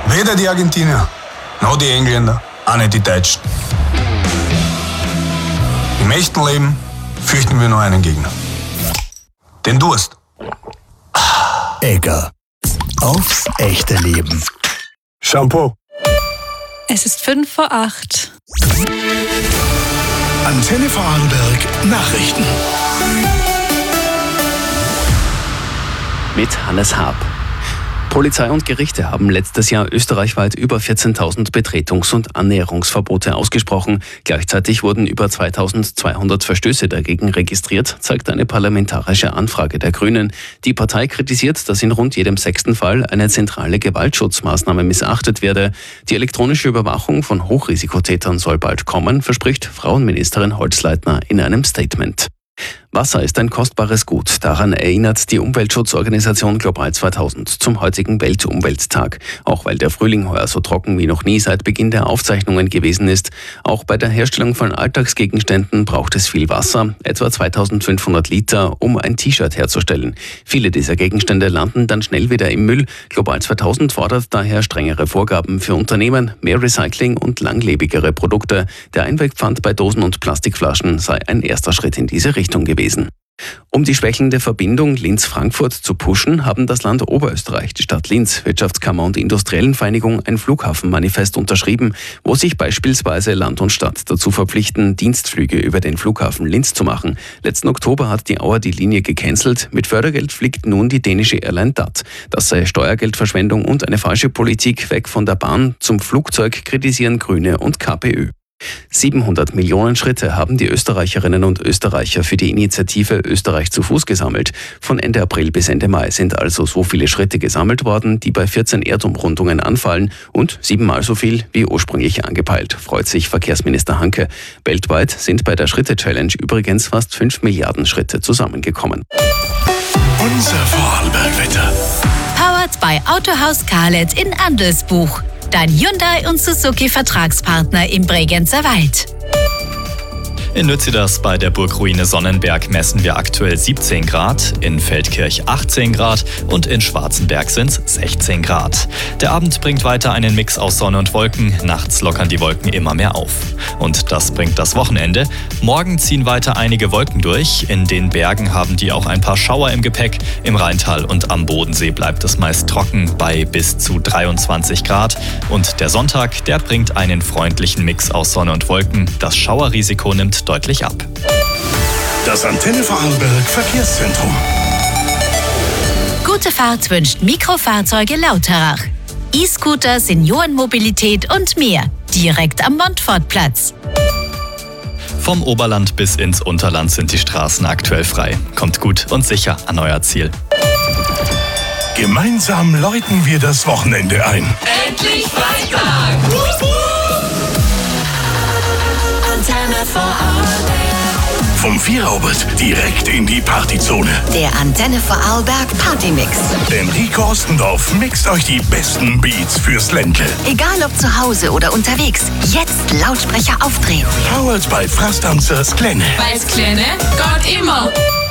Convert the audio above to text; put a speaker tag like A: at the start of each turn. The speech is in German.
A: Weder die Argentinier, noch die Engländer, auch nicht die Deutschen. Im echten Leben fürchten wir nur einen Gegner. Den Durst.
B: Egger. Aufs echte Leben.
A: Shampoo.
C: Es ist 7:55.
B: Antenne Vorarlberg Nachrichten.
D: Mit Hannes Haab. Polizei und Gerichte haben letztes Jahr österreichweit über 14.000 Betretungs- und Annäherungsverbote ausgesprochen. Gleichzeitig wurden über 2.200 Verstöße dagegen registriert, zeigt eine parlamentarische Anfrage der Grünen. Die Partei kritisiert, dass in rund jedem 6. Fall eine zentrale Gewaltschutzmaßnahme missachtet werde. Die elektronische Überwachung von Hochrisikotätern soll bald kommen, verspricht Frauenministerin Holzleitner in einem Statement. Wasser ist ein kostbares Gut. Daran erinnert die Umweltschutzorganisation Global 2000 zum heutigen Weltumwelttag. Auch weil der Frühling heuer so trocken wie noch nie seit Beginn der Aufzeichnungen gewesen ist. Auch bei der Herstellung von Alltagsgegenständen braucht es viel Wasser, etwa 2500 Liter, um ein T-Shirt herzustellen. Viele dieser Gegenstände landen dann schnell wieder im Müll. Global 2000 fordert daher strengere Vorgaben für Unternehmen, mehr Recycling und langlebigere Produkte. Der Einwegpfand bei Dosen und Plastikflaschen sei ein erster Schritt in diese Richtung gewesen. Um die schwächelnde Verbindung Linz-Frankfurt zu pushen, haben das Land Oberösterreich, die Stadt Linz, Wirtschaftskammer und Industriellenvereinigung ein Flughafenmanifest unterschrieben, wo sich beispielsweise Land und Stadt dazu verpflichten, Dienstflüge über den Flughafen Linz zu machen. Letzten Oktober hat die Auer die Linie gecancelt. Mit Fördergeld fliegt nun die dänische Airline DAT. Das sei Steuergeldverschwendung und eine falsche Politik weg von der Bahn zum Flugzeug, kritisieren Grüne und KPÖ. 700 Millionen Schritte haben die Österreicherinnen und Österreicher für die Initiative Österreich zu Fuß gesammelt. Von Ende April bis Ende Mai sind also so viele Schritte gesammelt worden, die bei 14 Erdumrundungen anfallen und 7-mal so viel wie ursprünglich angepeilt, freut sich Verkehrsminister Hanke. Weltweit sind bei der Schritte-Challenge übrigens fast 5 Milliarden Schritte zusammengekommen.
B: Unser Vorarlberg-Wetter.
E: Powered by Autohaus Karlet in Andelsbuch. Dein Hyundai und Suzuki Vertragspartner im Bregenzer Wald.
F: In Nützidas bei der Burgruine Sonnenberg messen wir aktuell 17 Grad, in Feldkirch 18 Grad und in Schwarzenberg sind es 16 Grad. Der Abend bringt weiter einen Mix aus Sonne und Wolken, nachts lockern die Wolken immer mehr auf. Und das bringt das Wochenende. Morgen ziehen weiter einige Wolken durch, in den Bergen haben die auch ein paar Schauer im Gepäck. Im Rheintal und am Bodensee bleibt es meist trocken bei bis zu 23 Grad. Und der Sonntag, der bringt einen freundlichen Mix aus Sonne und Wolken. Das Schauerrisiko nimmt deutlich ab.
B: Das Antenne Vorarlberg Verkehrszentrum.
E: Gute Fahrt wünscht Mikrofahrzeuge Lauterach. E-Scooter, Seniorenmobilität und mehr. Direkt am Montfortplatz.
F: Vom Oberland bis ins Unterland sind die Straßen aktuell frei. Kommt gut und sicher an euer Ziel.
B: Gemeinsam läuten wir das Wochenende ein.
G: Endlich Freitag! Antenne Vorarlberg.
B: Vom Vierabend direkt in die Partyzone.
E: Der Antenne Vorarlberg Partymix.
B: Denn Rico Ostendorf mixt euch die besten Beats fürs Ländle.
E: Egal ob zu Hause oder unterwegs, jetzt Lautsprecher aufdrehen.
B: Powered by Frastanzers Klenne.
G: Weil's Kleine geht immer.